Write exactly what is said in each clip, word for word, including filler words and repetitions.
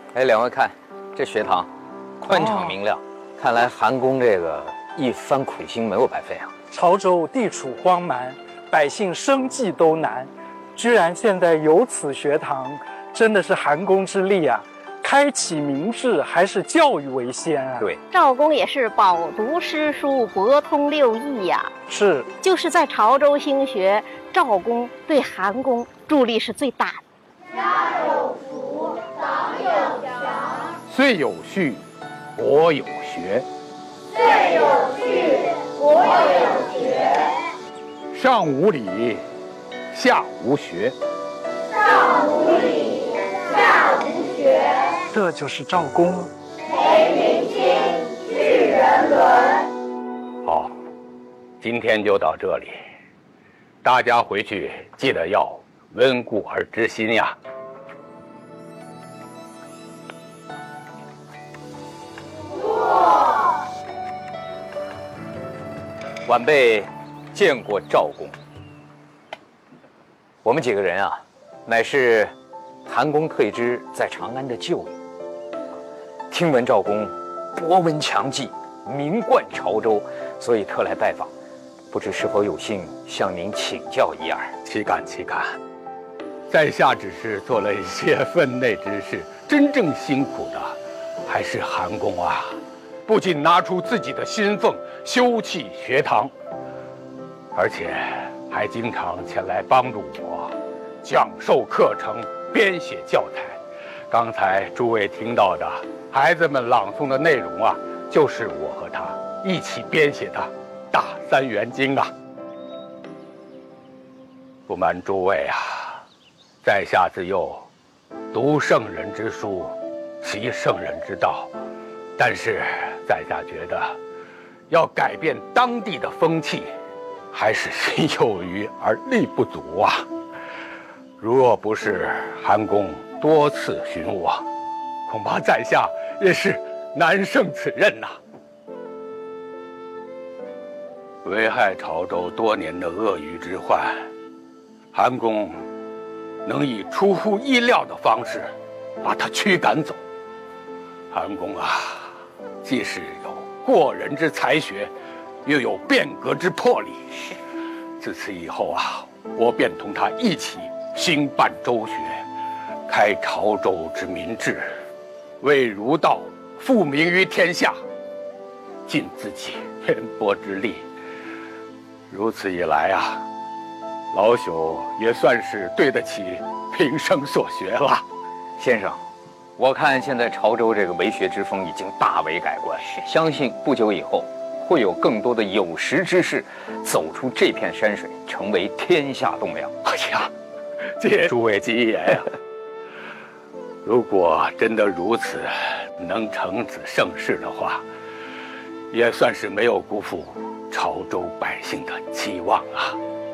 哎，两位看，这学堂宽敞明亮，哦、看来韩公这个一番苦心没有白费啊。 潮州地处荒蛮，百姓生计都难，居然现在有此学堂，真的是韩公之力啊！开启民智还是教育为先啊？ 对， 赵公也是饱读诗书，博通六艺呀、啊。 是， 就是在潮州兴学，赵公对韩公助力是最大的。 家有福，长有祥； 岁有序，国有学； 岁有序，国有学。 上无礼，下无学； 上无礼，下无学。 这就是赵公， 培明清，育人伦。 好，今天就到这里，大家回去记得要温故而知新呀。 哇！ 晚辈见过赵公，我们几个人啊，乃是韩公退之在长安的旧友。听闻赵公博闻强记，名冠潮州，所以特来拜访，不知是否有幸向您请教一二？ 岂敢岂敢，在下只是做了一些分内之事，真正辛苦的还是韩公啊！不仅拿出自己的薪俸修葺学堂，而且还经常前来帮助我讲授课程、编写教材。刚才诸位听到的孩子们朗诵的内容啊，就是我和他一起编写的《大三元经》啊。不瞒诸位啊，在下自幼读圣人之书，习圣人之道，但是在下觉得要改变当地的风气，还是心有余而力不足啊。若不是韩公多次寻我，恐怕在下也是难胜此任呐、啊。危害潮州多年的鳄鱼之患，韩公能以出乎意料的方式把他驱赶走。韩公啊，既是有过人之才学，又有变革之魄力。自此以后啊，我便同他一起兴办州学，开潮州之民智，为儒道复明于天下，尽自己渊博之力。如此一来啊，老朽也算是对得起平生所学了。 先生，我看现在潮州这个为学之风已经大为改观，相信不久以后会有更多的有识之士走出这片山水，成为天下栋梁。 哎呀，借诸位吉言呀、啊！如果真的如此，能成此盛世的话，也算是没有辜负潮州百姓的期望啊。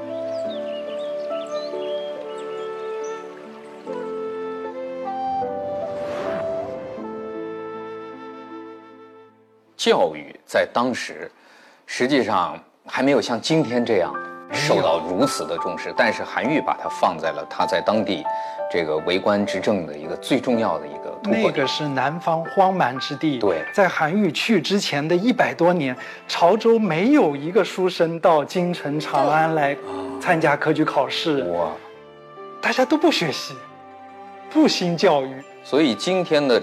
教育在当时，实际上还没有像今天这样受到如此的重视，但是韩愈把它放在了他在当地这个为官执政的一个最重要的一个突破点。 那个是南方荒蛮之地， 对， 在韩愈去之前的一百多年，潮州没有一个书生到京城长安来参加科举考试， 哇， 大家都不学习，不兴教育， 所以今天的